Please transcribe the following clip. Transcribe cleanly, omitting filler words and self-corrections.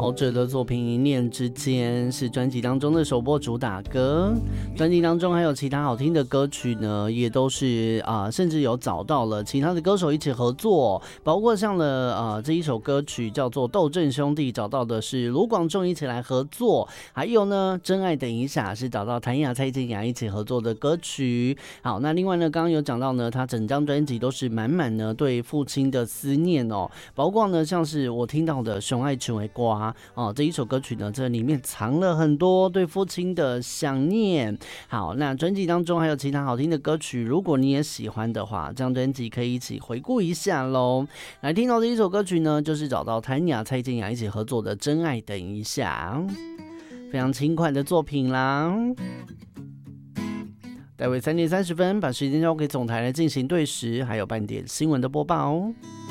陶喆的作品《一念之间》是专辑当中的首播主打歌。专辑当中还有其他好听的歌曲呢，也都是甚至有找到了其他的歌手一起合作，包括像了这一首歌曲叫做《斗阵兄弟》，找到的是卢广仲一起来合作，还有呢《真爱等一下》是找到谭雅、蔡健雅一起合作的歌曲。好，那另外呢，刚刚有讲到呢，他整张专辑都是满满呢对父亲的思念哦，包括呢像是我听到的《熊爱成为瓜》哦，这一首歌曲呢，这里面藏了很多对父亲的想念。好，那专辑当中还有其他好听的歌曲，如果你也喜欢的话，这张专辑可以一起回顾一下咯。来听到这一首歌曲呢，就是找到谭雅、蔡健雅一起合作的《真爱等一下》，非常轻快的作品啦。待会3点30分，把时间交给总台来进行对时，还有半点新闻的播报哦。